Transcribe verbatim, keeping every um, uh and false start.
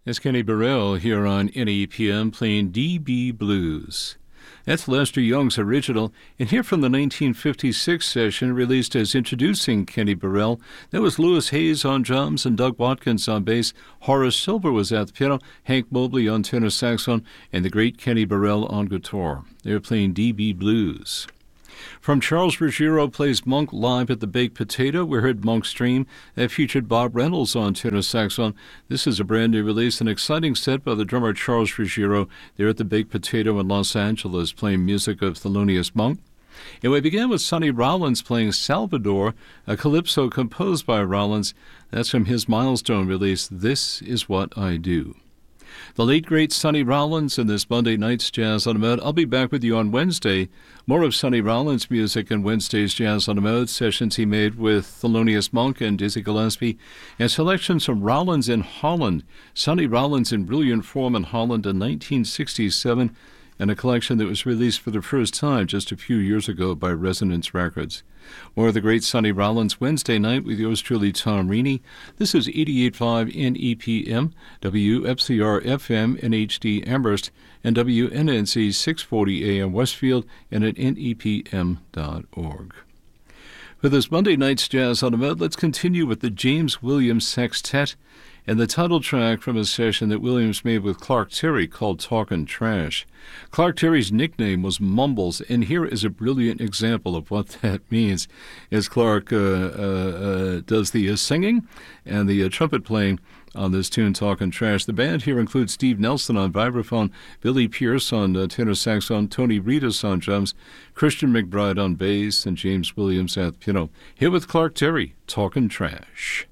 It's Kenny Burrell here on N E P M playing D B Blues. That's Lester Young's original, and here from the nineteen fifty-six session released as Introducing Kenny Burrell, that was Louis Hayes on drums and Doug Watkins on bass. Horace Silver was at the piano, Hank Mobley on tenor saxophone, and the great Kenny Burrell on guitar. They were playing D B Blues. From Charles Ruggiero Plays Monk live at the Baked Potato, we heard Monk's Dream. That featured Bob Reynolds on tenor saxophone. This is a brand new release, an exciting set by the drummer Charles Ruggiero there at the Baked Potato in Los Angeles, playing music of Thelonious Monk. And we began with Sonny Rollins playing Salvador, a calypso composed by Rollins. That's from his milestone release, This Is What I Do. The late, great Sonny Rollins in this Monday night's Jazz on the Mode. I'll be back with you on Wednesday. More of Sonny Rollins' music in Wednesday's Jazz on the Mode, sessions he made with Thelonious Monk and Dizzy Gillespie, and selections from Rollins in Holland. Sonny Rollins in brilliant form in Holland in nineteen sixty-seven, and a collection that was released for the first time just a few years ago by Resonance Records. More of the great Sonny Rollins Wednesday night with yours truly, Tom Reaney. This is eighty-eight point five N E P M, W F C R F M in H D Amherst, and W N N C six forty A M Westfield, and at N E P M dot org. For this Monday night's Jazz on the Mode, let's continue with the James Williams Sextet and the title track from a session that Williams made with Clark Terry called Talkin' Trash. Clark Terry's nickname was Mumbles, and here is a brilliant example of what that means as Clark uh, uh, uh, does the uh, singing and the uh, trumpet playing on this tune, Talkin' Trash. The band here includes Steve Nelson on vibraphone, Billy Pierce on uh, tenor saxophone, Tony Reedus on drums, Christian McBride on bass, and James Williams at the piano. Here with Clark Terry, Talkin' Trash.